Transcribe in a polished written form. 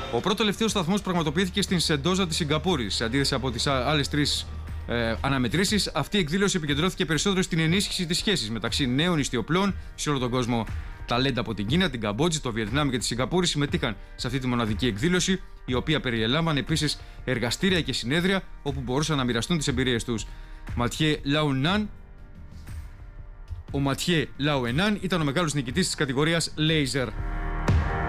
Ο πρώτο τελευταίος σταθμός πραγματοποιήθηκε στην Σεντόζα της Σιγκαπούρης. Σε αντίθεση από τις άλλες τρεις αναμετρήσεις, αυτή η εκδήλωση επικεντρώθηκε περισσότερο στην ενίσχυση της σχέσης μεταξύ νέων ιστιοπλών σε όλο τον κόσμο. Ταλέντα από την Κίνα, την Καμπότζη, το Βιετνάμ και τη Σιγκαπούρη συμμετείχαν σε αυτή τη μοναδική εκδήλωση, η οποία περιέλαμβανε επίσης εργαστήρια και συνέδρια όπου μπορούσαν να μοιραστούν τις εμπειρίες τους. Ο Ματιέ Λαουενάν ήταν ο μεγάλος νικητής της κατηγορίας Laser.